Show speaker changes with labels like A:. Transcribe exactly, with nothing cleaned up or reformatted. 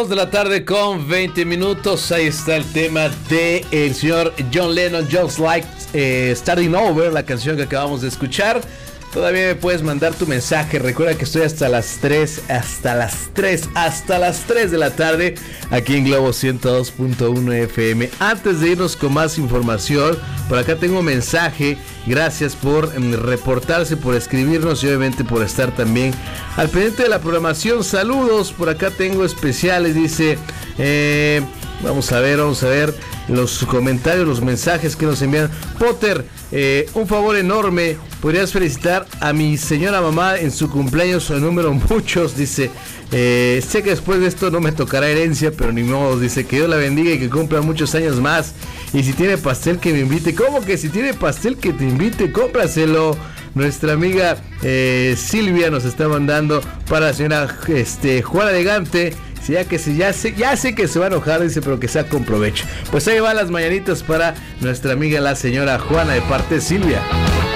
A: De la tarde con veinte minutos. Ahí está el tema de el señor John Lennon, Just Like eh, Starting Over, la canción que acabamos de escuchar. Todavía me puedes mandar tu mensaje. Recuerda que estoy hasta las tres, hasta las tres, hasta las tres de la tarde aquí en Globo ciento dos punto uno F M. Antes de irnos con más información, por acá tengo un mensaje. Gracias por um, reportarse, por escribirnos y obviamente por estar también al pendiente de la programación. Saludos, por acá tengo especiales, dice... Eh, Vamos a ver, vamos a ver los comentarios, los mensajes que nos envían. Potter, eh, un favor enorme. ¿Podrías felicitar a mi señora mamá en su cumpleaños o número muchos? Dice, eh, sé que después de esto no me tocará herencia, pero ni modo. Dice, que Dios la bendiga y que cumpla muchos años más. Y si tiene pastel que me invite. ¿Cómo que si tiene pastel que te invite? Cómpraselo. Nuestra amiga eh, Silvia nos está mandando para la señora este, Juana de Gante. Sí, ya que sí, ya sé, ya sé que se va a enojar, dice, pero que sea con provecho. Pues ahí van las mañanitas para nuestra amiga la señora Juana de parte de Silvia.